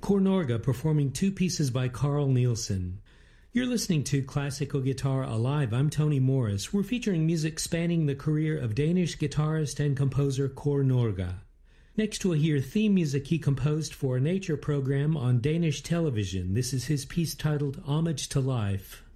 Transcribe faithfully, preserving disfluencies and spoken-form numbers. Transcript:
Kåre Norge performing two pieces by Carl Nielsen. You're listening to Classical Guitar Alive. I'm Tony Morris. We're featuring music spanning the career of Danish guitarist and composer Kåre Norge. Next we'll hear theme music he composed for a nature program on Danish television. This is his piece titled Homage to Life.